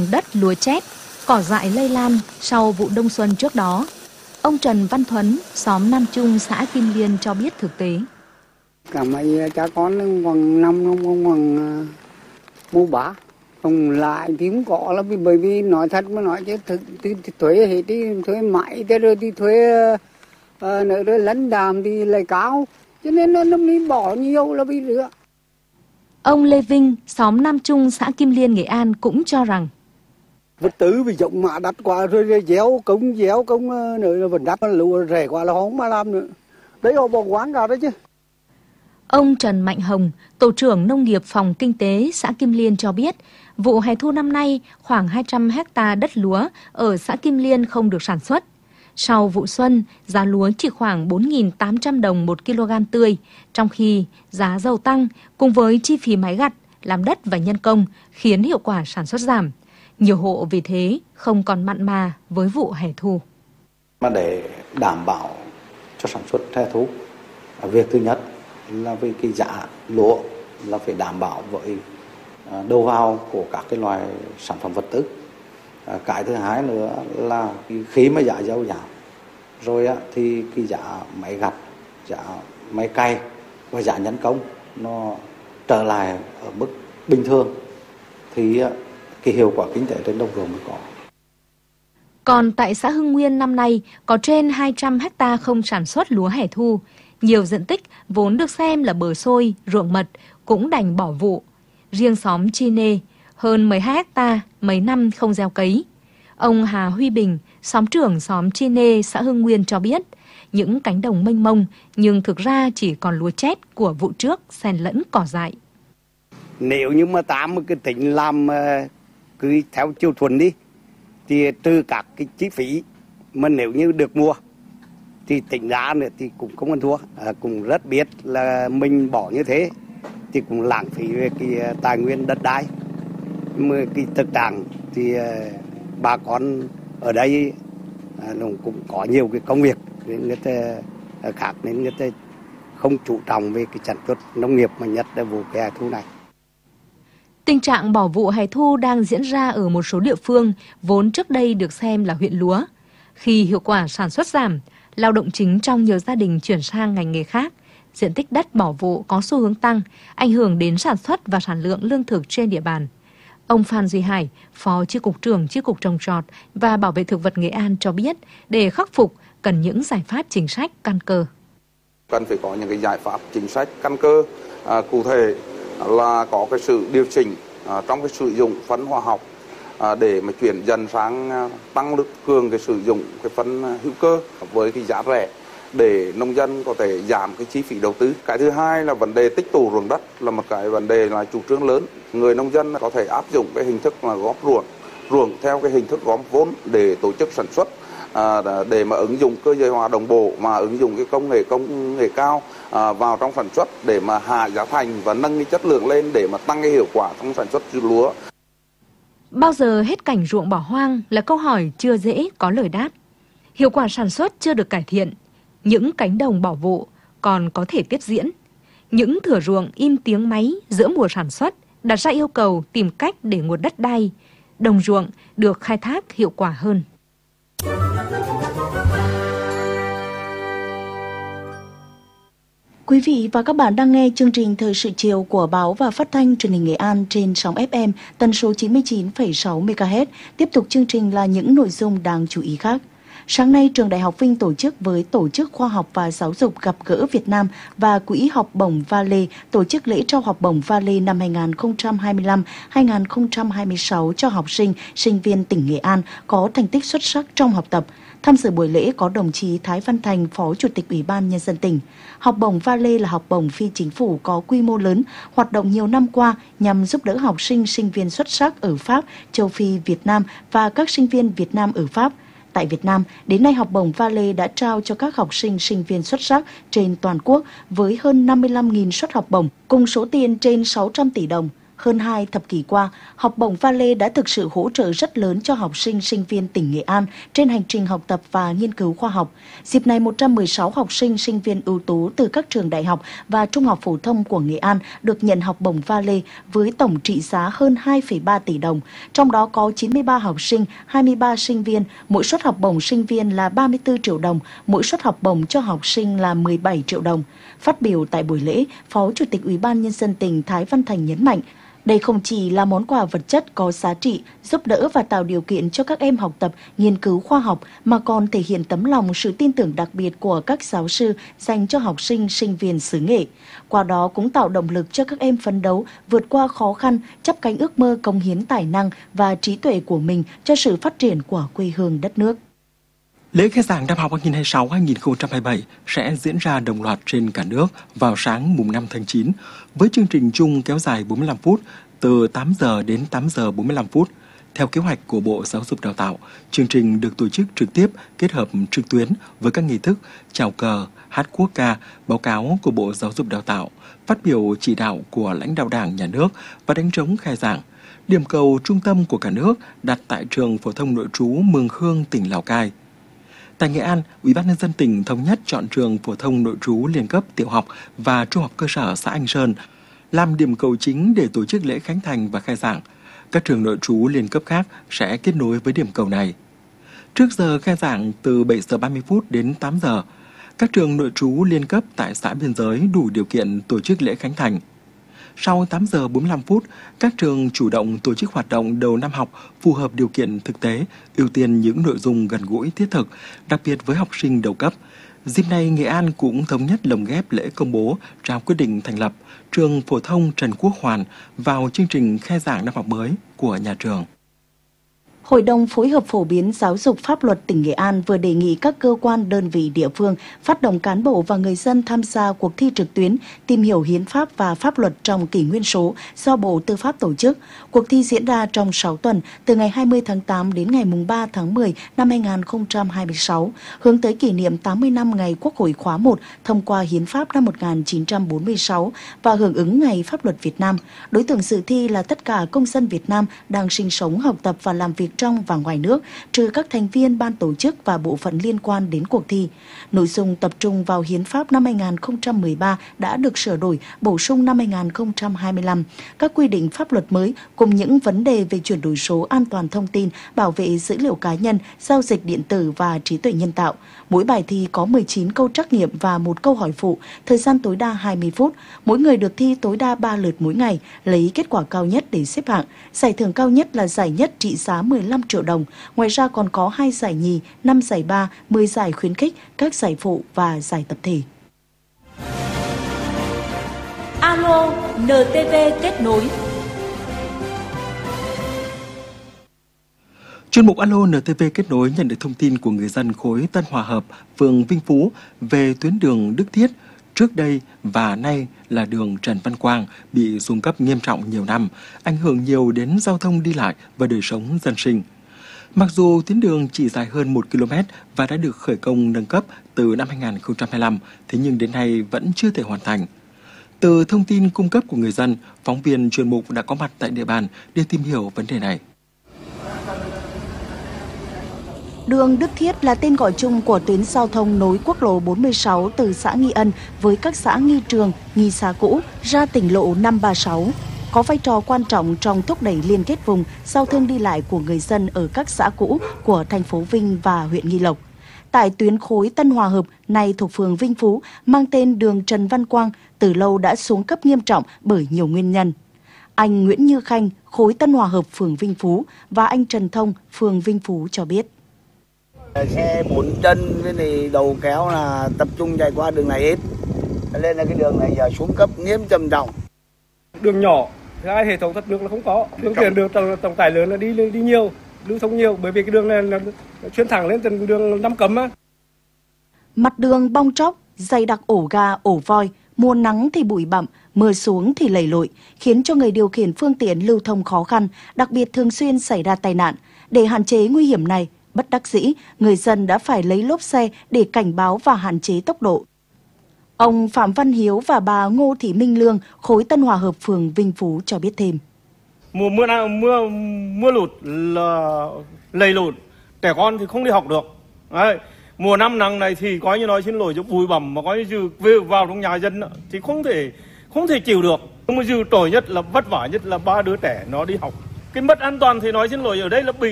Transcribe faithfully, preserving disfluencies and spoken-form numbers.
đồng đất lúa chết, cỏ dại lây lan sau vụ đông xuân trước đó. Ông Trần Văn Thuấn, xóm Nam Trung, xã Kim Liên cho biết thực tế. Cả mấy cha con khoảng năm không khoảng mua bá, không lại thì cũng có là vì bởi vì nói thật mà nói chứ thực thì, thì thuế thì, thì thuế mãi thế rồi thì thuế uh, nữa rồi lấn đàm thì lại cao, cho nên nó nó đi bỏ nhiều là vì nữa. Ông Lê Vinh, xóm Nam Trung, xã Kim Liên, Nghệ An cũng cho rằng vật tư vì giống mà đắt quá rồi déo công déo công nữa vẫn đắt, lúa rẻ quá là không mà làm nữa. Đấy họ bỏ quán cả đấy chứ. Ông Trần Mạnh Hồng, tổ trưởng nông nghiệp phòng kinh tế xã Kim Liên cho biết, vụ hè thu năm nay khoảng hai trăm héc-ta đất lúa ở xã Kim Liên không được sản xuất. Sau vụ xuân, giá lúa chỉ khoảng bốn nghìn tám trăm đồng một kg tươi, trong khi giá dầu tăng cùng với chi phí máy gặt, làm đất và nhân công khiến hiệu quả sản xuất giảm. Nhiều hộ vì thế không còn mặn mà với vụ hè thu. Mà để đảm bảo cho sản xuất hè thu, việc thứ nhất là về cái giá lúa là phải đảm bảo với đầu vào của các cái loài sản phẩm vật tư. Cái thứ hai nữa là khi mà giá dầu giảm rồi thì cái giá máy gặt, giá máy cày và giá nhân công nó trở lại ở mức bình thường thì cái hiệu quả kinh tế trên đồng ruộng mới có. Còn tại xã Hưng Nguyên năm nay có trên hai trăm héc-ta không sản xuất lúa hè thu. Nhiều diện tích vốn được xem là bờ xôi, ruộng mật cũng đành bỏ vụ. Riêng xóm Chi Nê, hơn mười hai héc-ta mấy năm không gieo cấy. Ông Hà Huy Bình, xóm trưởng xóm Chi Nê, xã Hưng Nguyên cho biết, những cánh đồng mênh mông nhưng thực ra chỉ còn lúa chết của vụ trước xen lẫn cỏ dại. Nếu như mà tám cái tỉnh làm cứ theo chiều thuần đi, thì trừ các cái chi phí mà nếu như được mua thì tỉnh ra nữa thì cũng không ăn thua, à, cũng rất biết là mình bỏ như thế thì cũng lãng phí về cái tài nguyên đất đai. Mà cái thực trạng thì bà con ở đây à, cũng có nhiều cái công việc nên người ta khác nên người ta không chú trọng về cái sản xuất nông nghiệp mà nhất là vụ hè thu này. Tình trạng bỏ vụ hè thu đang diễn ra ở một số địa phương vốn trước đây được xem là huyện lúa. Khi hiệu quả sản xuất giảm, lao động chính trong nhiều gia đình chuyển sang ngành nghề khác, diện tích đất bỏ vụ có xu hướng tăng, ảnh hưởng đến sản xuất và sản lượng lương thực trên địa bàn. Ông Phan Duy Hải, Phó Chi cục trưởng Chi cục Trồng trọt và Bảo vệ thực vật Nghệ An cho biết, để khắc phục cần những giải pháp chính sách căn cơ. Cần phải có những cái giải pháp chính sách căn cơ, à, cụ thể là có cái sự điều chỉnh à, trong cái sử dụng phân hóa học à, để mà chuyển dần sang à, tăng lực cường cái sử dụng cái phân hữu cơ với cái giá rẻ để nông dân có thể giảm cái chi phí đầu tư. Cái thứ hai là vấn đề tích tụ ruộng đất là một cái vấn đề là chủ trương lớn. Người nông dân có thể áp dụng cái hình thức là góp ruộng, ruộng theo cái hình thức góp vốn để tổ chức sản xuất. À, để mà ứng dụng cơ giới hóa đồng bộ, mà ứng dụng cái công nghệ công nghệ cao à, vào trong sản xuất để mà hạ giá thành và nâng cái chất lượng lên để mà tăng cái hiệu quả trong sản xuất lúa. Bao giờ hết cảnh ruộng bỏ hoang là câu hỏi chưa dễ có lời đáp. Hiệu quả sản xuất chưa được cải thiện, những cánh đồng bỏ vụ còn có thể tiếp diễn. Những thửa ruộng im tiếng máy giữa mùa sản xuất đặt ra yêu cầu tìm cách để nguồn đất đai, đồng ruộng được khai thác hiệu quả hơn. Quý vị và các bạn đang nghe chương trình Thời sự chiều của Báo và Phát thanh Truyền hình Nghệ An trên sóng ép em tần số chín mươi chín phẩy sáu mê ga héc. Tiếp tục chương trình là những nội dung đáng chú ý khác. Sáng nay, Trường Đại học Vinh tổ chức với Tổ chức Khoa học và Giáo dục Gặp gỡ Việt Nam và Quỹ học bổng Vale tổ chức lễ trao học bổng Vale năm hai nghìn không trăm hai mươi lăm hai nghìn không trăm hai mươi sáu cho học sinh, sinh viên tỉnh Nghệ An có thành tích xuất sắc trong học tập. Tham dự buổi lễ có đồng chí Thái Văn Thành, Phó Chủ tịch Ủy ban Nhân dân tỉnh. Học bổng Vale là học bổng phi chính phủ có quy mô lớn, hoạt động nhiều năm qua nhằm giúp đỡ học sinh, sinh viên xuất sắc ở Pháp, châu Phi, Việt Nam và các sinh viên Việt Nam ở Pháp. Tại Việt Nam, đến nay học bổng Vale đã trao cho các học sinh, sinh viên xuất sắc trên toàn quốc với hơn năm mươi lăm nghìn suất học bổng, cùng số tiền trên sáu trăm tỷ đồng. Hơn hai thập kỷ qua, học bổng Vale đã thực sự hỗ trợ rất lớn cho học sinh, sinh viên tỉnh Nghệ An trên hành trình học tập và nghiên cứu khoa học. Dịp này, một trăm mười sáu học sinh, sinh viên ưu tú từ các trường đại học và trung học phổ thông của Nghệ An được nhận học bổng Vale với tổng trị giá hơn hai phẩy ba tỷ đồng. Trong đó có chín mươi ba học sinh, hai mươi ba sinh viên, mỗi suất học bổng sinh viên là ba mươi tư triệu đồng, mỗi suất học bổng cho học sinh là mười bảy triệu đồng. Phát biểu tại buổi lễ, Phó Chủ tịch Ủy ban Nhân dân tỉnh Thái Văn Thành nhấn mạnh, đây không chỉ là món quà vật chất có giá trị, giúp đỡ và tạo điều kiện cho các em học tập, nghiên cứu khoa học, mà còn thể hiện tấm lòng, sự tin tưởng đặc biệt của các giáo sư dành cho học sinh, sinh viên xứ Nghệ. Qua đó cũng tạo động lực cho các em phấn đấu, vượt qua khó khăn, chắp cánh ước mơ, cống hiến tài năng và trí tuệ của mình cho sự phát triển của quê hương đất nước. Lễ khai giảng năm học hai nghìn không trăm hai mươi sáu hai nghìn không trăm hai mươi bảy sẽ diễn ra đồng loạt trên cả nước vào sáng mùng năm tháng chín với chương trình chung kéo dài bốn mươi lăm phút từ tám giờ đến tám giờ bốn mươi lăm phút. Theo kế hoạch của Bộ Giáo dục Đào tạo, chương trình được tổ chức trực tiếp kết hợp trực tuyến với các nghi thức chào cờ, hát quốc ca, báo cáo của Bộ Giáo dục Đào tạo, phát biểu chỉ đạo của lãnh đạo Đảng, Nhà nước và đánh trống khai giảng. Điểm cầu trung tâm của cả nước đặt tại trường phổ thông nội trú Mường Khương, tỉnh Lào Cai. Tại Nghệ An, Ủy ban Nhân dân tỉnh thống nhất chọn trường phổ thông nội trú liên cấp tiểu học và trung học cơ sở xã Anh Sơn làm điểm cầu chính để tổ chức lễ khánh thành và khai giảng. Các trường nội trú liên cấp khác sẽ kết nối với điểm cầu này. Trước giờ khai giảng từ bảy giờ ba mươi phút đến tám giờ, các trường nội trú liên cấp tại xã biên giới đủ điều kiện tổ chức lễ khánh thành. Sau tám giờ bốn mươi lăm phút, các trường chủ động tổ chức hoạt động đầu năm học phù hợp điều kiện thực tế, ưu tiên những nội dung gần gũi thiết thực, đặc biệt với học sinh đầu cấp. Dịp này, Nghệ An cũng thống nhất lồng ghép lễ công bố trao quyết định thành lập trường phổ thông Trần Quốc Hoàn vào chương trình khai giảng năm học mới của nhà trường. Hội đồng phối hợp phổ biến giáo dục pháp luật tỉnh Nghệ An vừa đề nghị các cơ quan, đơn vị địa phương phát động cán bộ và người dân tham gia cuộc thi trực tuyến tìm hiểu hiến pháp và pháp luật trong kỷ nguyên số do Bộ Tư pháp tổ chức. Cuộc thi diễn ra trong sáu tuần, từ ngày hai mươi tháng tám đến ngày ba tháng mười năm hai nghìn không trăm hai mươi sáu, hướng tới kỷ niệm tám mươi năm ngày Quốc hội khóa một thông qua hiến pháp năm một nghìn chín trăm bốn mươi sáu và hưởng ứng ngày pháp luật Việt Nam. Đối tượng dự thi là tất cả công dân Việt Nam đang sinh sống, học tập và làm việc trong và ngoài nước, trừ các thành viên ban tổ chức và bộ phận liên quan đến cuộc thi. Nội dung tập trung vào hiến pháp năm hai nghìn không trăm mười ba đã được sửa đổi, bổ sung năm hai nghìn không trăm hai mươi lăm, các quy định pháp luật mới cùng những vấn đề về chuyển đổi số, an toàn thông tin, bảo vệ dữ liệu cá nhân, giao dịch điện tử và trí tuệ nhân tạo. Mỗi bài thi có mười chín câu trắc nghiệm và một câu hỏi phụ, thời gian tối đa hai mươi phút. Mỗi người được thi tối đa ba lượt mỗi ngày, lấy kết quả cao nhất để xếp hạng. Giải thưởng cao nhất là giải nhất trị giá mười lăm triệu đồng. Ngoài ra còn có hai giải nhì, năm giải ba, mười giải khuyến khích, các giải phụ và giải tập thể. Alo en tê vê kết nối. Chuyên mục Alo en tê vê kết nối nhận được thông tin của người dân khối Tân Hòa Hợp, phường Vinh Phú về tuyến đường Đức Thiết, trước đây và nay là đường Trần Văn Quang bị xuống cấp nghiêm trọng nhiều năm, ảnh hưởng nhiều đến giao thông đi lại và đời sống dân sinh. Mặc dù tuyến đường chỉ dài hơn một ki lô mét và đã được khởi công nâng cấp từ năm hai nghìn không trăm hai mươi lăm, thế nhưng đến nay vẫn chưa thể hoàn thành. Từ thông tin cung cấp của người dân, phóng viên chuyên mục đã có mặt tại địa bàn để tìm hiểu vấn đề này. Đường Đức Thiết là tên gọi chung của tuyến giao thông nối quốc lộ bốn mươi sáu từ xã Nghi Ân với các xã Nghi Trường, Nghi Xá Cũ ra tỉnh lộ năm ba sáu. Có vai trò quan trọng trong thúc đẩy liên kết vùng, giao thương đi lại của người dân ở các xã cũ của thành phố Vinh và huyện Nghi Lộc. Tại tuyến khối Tân Hòa Hợp, nay thuộc phường Vinh Phú, mang tên đường Trần Văn Quang, từ lâu đã xuống cấp nghiêm trọng bởi nhiều nguyên nhân. Anh Nguyễn Như Khanh, khối Tân Hòa Hợp, phường Vinh Phú và anh Trần Thông, phường Vinh Phú cho biết. Xe bốn chân với này đầu kéo là tập trung chạy qua đường này hết. Nên là cái đường này giờ xuống cấp nghiêm trầm trọng. Đường nhỏ, thứ hai hệ thống thoát nước là không có. Phương tiện đường tổng, tổng tải lớn là đi đi nhiều, lưu thông nhiều bởi vì cái đường này là chuyên thẳng lên từ đường Năm Cấm á. Mặt đường bong tróc, dày đặc ổ gà, ổ voi, mùa nắng thì bụi bặm, mưa xuống thì lầy lội, khiến cho người điều khiển phương tiện lưu thông khó khăn, đặc biệt thường xuyên xảy ra tai nạn. Để hạn chế nguy hiểm này, bất đắc dĩ, người dân đã phải lấy lốp xe để cảnh báo và hạn chế tốc độ. Ông Phạm Văn Hiếu và bà Ngô Thị Minh Lương, khối Tân Hòa Hợp, phường Vinh Phú cho biết thêm. mùa mưa nào mưa mưa lụt là lầy lụt, trẻ con thì không đi học được. Đấy. Mùa năm nắng này thì coi như nói xin lỗi cho bụi bặm, mà coi như về vào trong nhà dân thì không thể không thể chịu được. Nhưng mà dư trội nhất là vất vả nhất là ba đứa trẻ nó đi học. Cái mất an toàn thì nói xin lỗi ở đây là bị